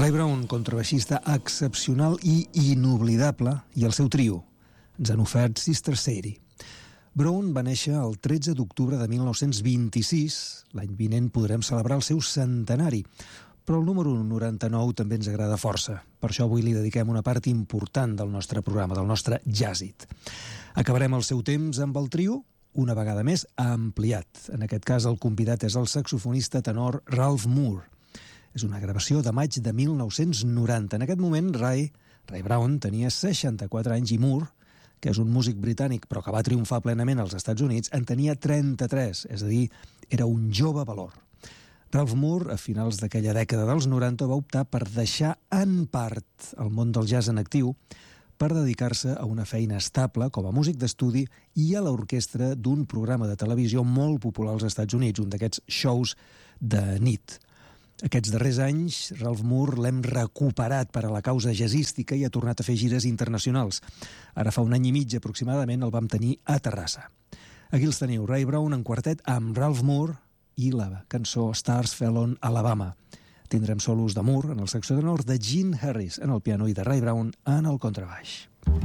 Ray Brown, contrabaixista excepcional i inoblidable, i el seu trio ens han ofert Sister Sadie. Brown va néixer el 13 d'octubre de 1926. L'any vinent podrem celebrar el seu centenari, però el número 99 també ens agrada força. Per això avui li dediquem una part important del nostre programa, del nostre Jazzit. Acabarem el seu temps amb el trio, una vegada més ampliat. En aquest cas el convidat és el saxofonista tenor Ralph Moore. És una gravació de maig de 1990. En aquest moment, Ray Brown tenia 64 anys i Moore, que és un músic britànic però que va triomfar plenament als Estats Units, en tenia 33, és a dir, era un jove valor. Ralph Moore, a finals d'aquella dècada dels 90, va optar per deixar en part el món del jazz en actiu per dedicar-se a una feina estable com a músic d'estudi i a l'orquestra d'un programa de televisió molt popular als Estats Units, un d'aquests shows de nit. Aquests darrers anys, Ralph Moore l'hem recuperat per a la causa jazzística i ha tornat a fer gires internacionals. Ara fa un any i mig aproximadament el vam tenir a Terrassa. Aquí els teniu, Ray Brown en quartet amb Ralph Moore i la cançó Stars Fell on Alabama. Tindrem solos de Moore en el saxo tenor, de Gene Harris en el piano i de Ray Brown en el contrabaix.